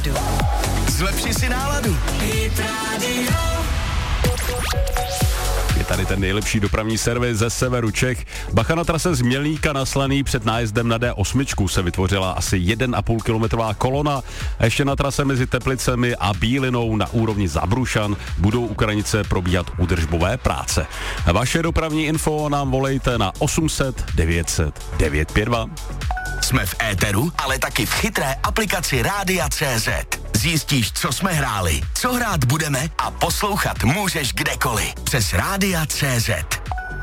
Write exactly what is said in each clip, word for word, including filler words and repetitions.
náladu. Zlepši si náladu. Hit Radio. Je tady ten nejlepší dopravní servis ze severu Čech. Bacha na trase z Mělníka na Slaný před nájezdem na D osm se vytvořila asi jeden a půl kilometrová kolona. A ještě na trase mezi Teplicemi a Bílinou na úrovni Zabrušan budou u Kranice probíhat údržbové práce. Vaše dopravní info nám volejte na osm set devět set devět pět dva. Jsme v éteru, ale taky v chytré aplikaci Rádia tečka cé zet. Zjistíš, co jsme hráli, co hrát budeme a poslouchat můžeš kdekoliv. Přes Rádia tečka cé zet.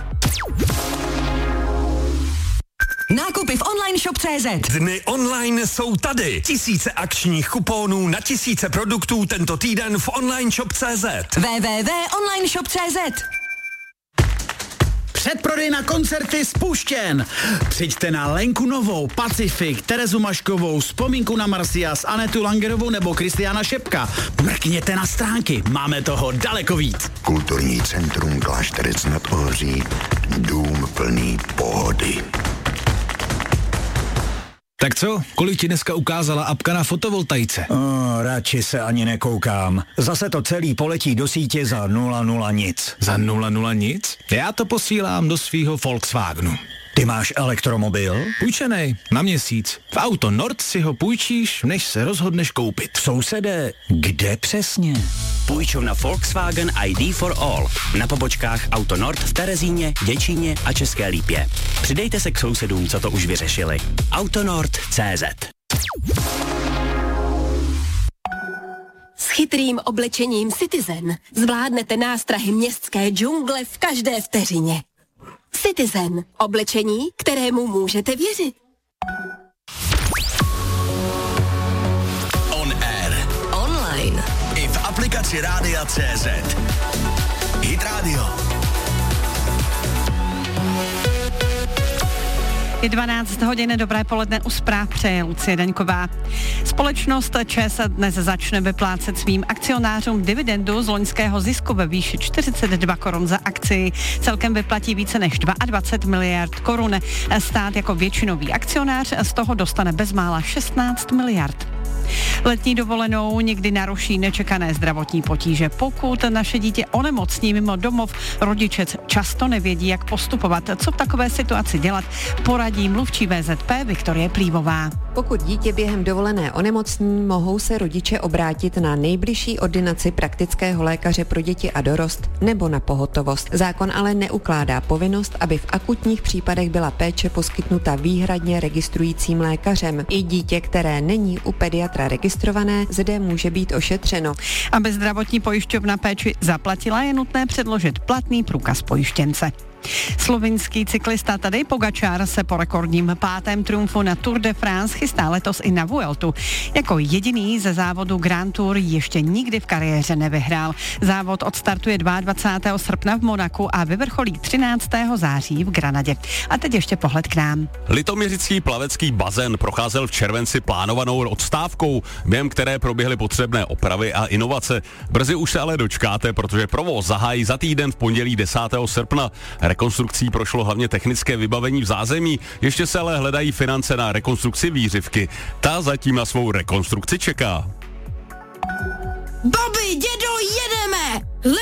Nákupy v online shop tečka cé zet. Dny online jsou tady. Tisíce akčních kuponů na tisíce produktů tento týden v online shop tečka cé zet. w w w tečka online shop tečka cé zet. Předprodej na koncerty spuštěn. Přijďte na Lenku Novou, Pacifik, Terezu Maškovou, Vzpomínku na Marcias, Anetu Langerovou nebo Kristiána Šepka. Mrkněte na stránky, máme toho daleko víc. Kulturní centrum Klášterec nad Ohří, dům plný pohody. Tak co? Kolik ti dneska ukázala apka na fotovoltaice? Oh, radši se ani nekoukám. Zase to celý poletí do sítě za nula nula nic. Za nula nula nic? Já to posílám do svýho Volkswagenu. Ty máš elektromobil? Půjčenej, na měsíc. V Auto Nord si ho půjčíš, než se rozhodneš koupit. Sousede, kde přesně? Půjčovna Volkswagen I D for All. Na pobočkách Auto Nord v Terezíně, Děčíně a České Lípě. Přidejte se k sousedům, co to už vyřešili. Autonord tečka cé zet. S chytrým oblečením Citizen zvládnete nástrahy městské džungle v každé vteřině. Citizen. Oblečení, kterému můžete věřit. On air. Online. I v aplikaci Rádia tečka cé zet. Hit Radio. Je dvanáct hodin, dobré poledne, u zpráv přeje Lucie Daňková. Společnost ČEZ dnes začne vyplácet svým akcionářům dividendu z loňského zisku ve výši čtyřicet dva korun za akci. Celkem vyplatí více než dvacet dva miliard korun. Stát jako většinový akcionář z toho dostane bezmála šestnáct miliard. Letní dovolenou někdy naruší nečekané zdravotní potíže. Pokud naše dítě onemocní mimo domov, rodiče často nevědí, jak postupovat. Co v takové situaci dělat, poradí mluvčí V Z P Viktorie Plívová. Pokud dítě během dovolené onemocní, mohou se rodiče obrátit na nejbližší ordinaci praktického lékaře pro děti a dorost nebo na pohotovost. Zákon ale neukládá povinnost, aby v akutních případech byla péče poskytnuta výhradně registrujícím lékařem. I dítě, které není u pediatra registrované, zde může být ošetřeno. Aby zdravotní pojišťovna péči zaplatila, je nutné předložit platný průkaz pojištěnce. Slovinský cyklista Tadej Pogačar se po rekordním pátém triumfu na Tour de France chystá letos i na Vueltu. Jako jediný ze závodu Grand Tour ještě nikdy v kariéře nevyhrál. Závod odstartuje dvacátého druhého srpna v Monaku a vyvrcholí třináctého září v Granadě. A teď ještě pohled k nám. Litoměřický plavecký bazén procházel v červenci plánovanou odstávkou, během které proběhly potřebné opravy a inovace. Brzy už se ale dočkáte, protože provoz zahájí za týden v pondělí desátého srpna. Rekonstrukcí prošlo hlavně technické vybavení v zázemí, ještě se ale hledají finance na rekonstrukci výřivky. Ta zatím na svou rekonstrukci čeká. Bobby, dědo, jedeme!